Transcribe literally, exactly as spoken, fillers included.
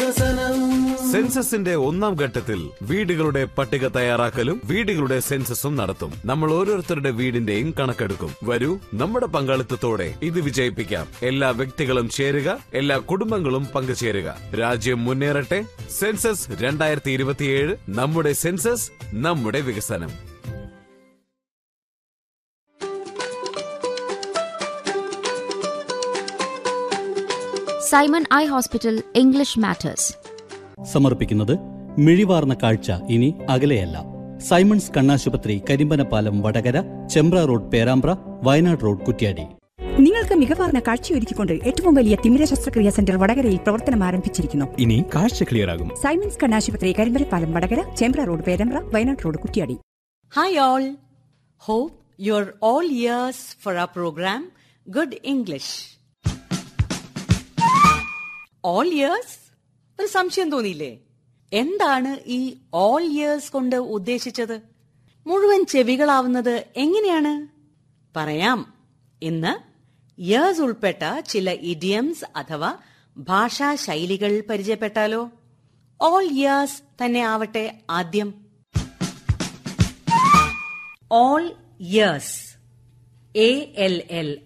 സെൻസസിന്റെ ഒന്നാം ഘട്ടത്തിൽ വീടുകളുടെ പട്ടിക തയ്യാറാക്കലും വീടുകളുടെ സെൻസസും നടത്തും. നമ്മൾ ഓരോരുത്തരുടെ വീടിന്റെയും കണക്കെടുക്കും. വരൂ, നമ്മുടെ പങ്കാളിത്തത്തോടെ ഇത് വിജയിപ്പിക്കാം. എല്ലാ വ്യക്തികളും ചേരുക, എല്ലാ കുടുംബങ്ങളും പങ്കുചേരുക. രാജ്യം മുന്നേറട്ടെ. സെൻസസ് രണ്ടായിരത്തി ഇരുപത്തിയേഴ്. നമ്മുടെ സെൻസസ്, നമ്മുടെ വികസനം. Simon eye hospital English matters സമർപ്പിക്കുന്നത് മിഴിവാർന്ന കാഴ്ച ഇനി അകലെയല്ല. സൈമൺസ് കണ്ണാശുപത്രി, കരിമ്പനപ്പാലം, വടകര, ചെമ്പ്ര റോഡ്, പേരാമ്പ്ര, വയനാട് റോഡ്, കുറ്റ്യാടി. നിങ്ങൾക്ക് മികവാർന്ന കാഴ്ചയൊരുക്കിക്കൊണ്ട് ഏറ്റവും വലിയ തിമിര ശസ്ത്രക്രിയാ സെന്റർ വടകരയിൽ പ്രവർത്തനം ആരംഭിച്ചിരിക്കുന്നു. ഇനി കാഴ്ച ക്ലിയർ ആകും. സൈമൺസ് കണ്ണാശുപത്രി, Karimbanapalam, Vadakara, Chembra road, Perambra, Wayanad road, Kuttiadi. Hi all, hope you are all years four our program Good English. All years, ഒരു സംശയം തോന്നിയില്ലേ? എന്താണ് ഈ ഓൾ ഇയേഴ്സ് കൊണ്ട് ഉദ്ദേശിച്ചത്? മുഴുവൻ ചെവികളാവുന്നത് എങ്ങനെയാണ്? പറയാം. ഇന്ന് ഇയേഴ്സ് ഉൾപ്പെട്ട ചില ഇഡിയംസ് അഥവാ ഭാഷാ ശൈലികൾ പരിചയപ്പെട്ടാലോ? ഓൾ ഇയേഴ്സ് തന്നെ ആവട്ടെ ആദ്യം. All years, A L L